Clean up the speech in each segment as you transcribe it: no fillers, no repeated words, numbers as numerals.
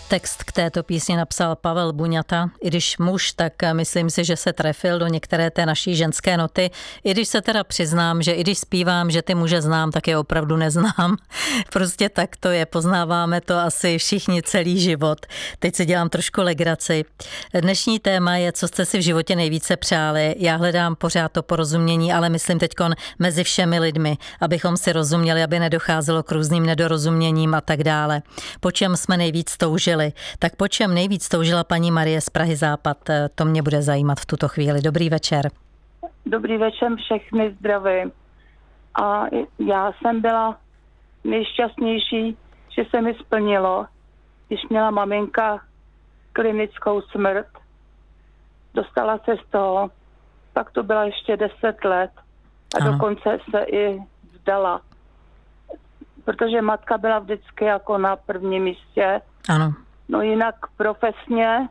Text k této písni napsal Pavel Buňata. I když muž, tak myslím si, že se trefil do některé té naší ženské noty. I když se teda přiznám, že i když zpívám, že ty muže znám, tak je opravdu neznám. Prostě tak to je. Poznáváme to asi všichni celý život. Teď si dělám trošku legraci. Dnešní téma je, co jste si v životě nejvíce přáli. Já hledám pořád to porozumění, ale myslím teďkon mezi všemi lidmi, abychom si rozuměli, aby nedocházelo k různým nedorozuměním a tak dále. Po čem jsme nejvíc toužili? Tak po čem nejvíc toužila paní Marie z Prahy Západ? To mě bude zajímat v tuto chvíli. Dobrý večer. Dobrý večer, všechny zdravím. A já jsem byla nejšťastnější, že se mi splnilo, když měla maminka klinickou smrt. Dostala se z toho, pak to byla ještě 10 let a ano. Dokonce se i vdala. Protože matka byla vždycky jako na prvním místě. Ano. No jinak profesně,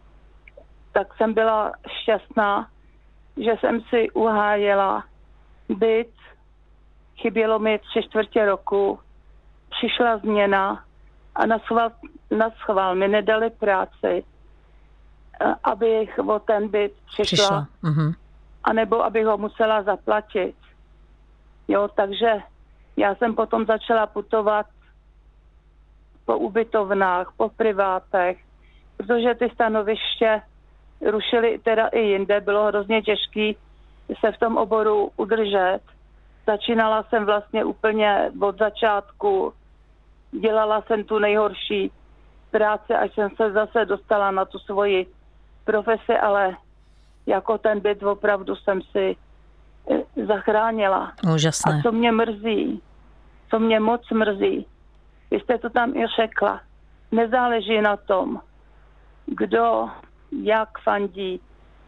tak jsem byla šťastná, že jsem si uhájila byt, chybělo mi 3/4 roku, přišla změna a na schvál mi nedali práci, abych o ten byt přišla. Anebo abych ho musela zaplatit. Jo, takže já jsem potom začala putovat po ubytovnách, po privátech, protože ty stanoviště rušily teda i jinde, bylo hrozně těžké se v tom oboru udržet. Začínala jsem vlastně úplně od začátku, dělala jsem tu nejhorší práci, až jsem se zase dostala na tu svoji profesi, ale jako ten byt opravdu jsem si zachránila. Úžasné. A co mě moc mrzí, vy jste to tam i řekla, nezáleží na tom, kdo jak fandí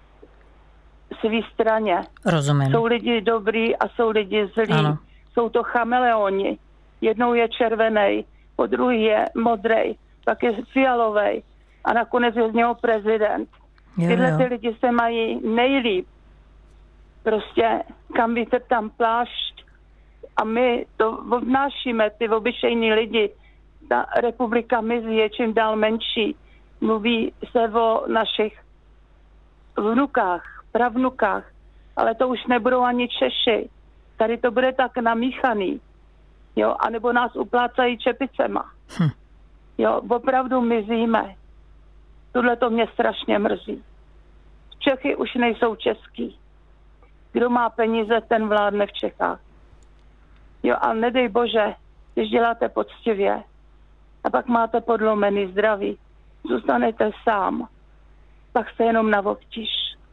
svý straně. Rozumím. Jsou lidi dobrý a jsou lidi zlí. Ano. Jsou to chameleoni. Jednou je červený, po druhý je modrej, pak je fialovej a nakonec je z něho prezident. Tyhle ty lidi se mají nejlíp. Prostě kam víte tam plášť a my to obnášíme, ty obyčejní lidi. Ta republika mizí, je čím dál menší. Mluví se o našich vnukách, pravnukách, ale to už nebudou ani Češi. Tady to bude tak namíchaný. Jo, anebo nás uplácají čepicema. Jo, opravdu mizíme. Tohle to mě strašně mrzí. Čechy už nejsou český. Kdo má peníze, ten vládne v Čechách. Jo, a nedej bože, když děláte poctivě a pak máte podlomený zdraví, zůstanete sám, pak se jenom navobtíš.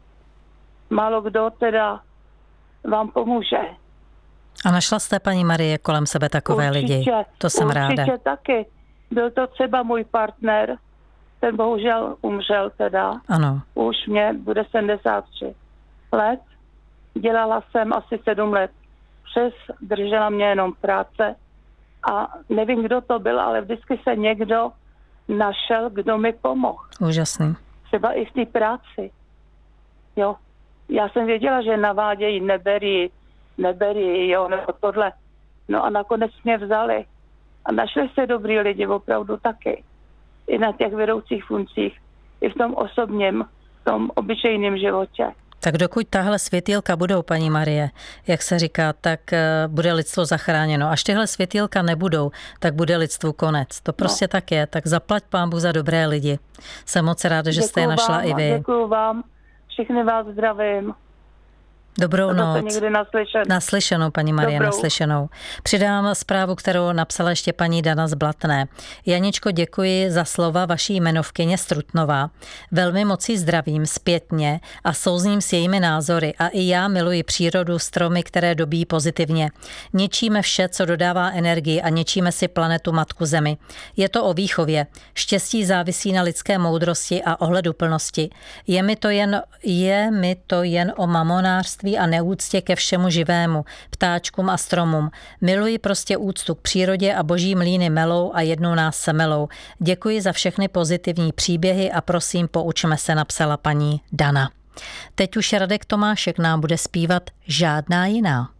Málo kdo teda vám pomůže. A našla jste, paní Marie, kolem sebe takové lidi? To jsem ráda. Určitě taky. Byl to třeba můj partner, ten bohužel umřel teda. Ano. Už mě bude 73 let. Dělala jsem asi 7 let. Držela mě jenom práce a nevím, kdo to byl, ale vždycky se někdo našel, kdo mi pomohl. Úžasný. Třeba i v té práci. Jo. Já jsem věděla, že navádějí, neberí, jo, nebo tohle. No a nakonec mě vzali. A našli se dobrý lidi, opravdu taky. I na těch vedoucích funkcích, i v tom osobním, v tom obyčejném životě. Tak dokud tahle světýlka budou, paní Marie, jak se říká, tak bude lidstvo zachráněno. Až tyhle světýlka nebudou, tak bude lidstvu konec. To prostě tak je. Tak zaplať Pánbůh za dobré lidi. Jsem moc ráda, že jste je našla i vy. Děkuju vám. Všechny vás zdravím. Dobrou noc. Někdy Naslyšenou, paní Marie, naslyšenou. Přidám zprávu, kterou napsala ještě paní Dana z Blatné. Janičko, děkuji za slova vaší jmenovkyně Strutnová. Velmi moc jí zdravím zpětně a souzním s jejími názory. A i já miluji přírodu, stromy, které dobíjí pozitivně. Ničíme vše, co dodává energii a ničíme si planetu Matku Zemi. Je to o výchově. Štěstí závisí na lidské moudrosti a ohleduplnosti. Je mi to jen o mamonářství a neúctě ke všemu živému, ptáčkům a stromům. Miluji prostě úctu k přírodě a boží mlýny melou a jednou nás semelou. Děkuji za všechny pozitivní příběhy a prosím, poučme se, napsala paní Dana. Teď už Radek Tomášek nám bude zpívat Žádná jiná.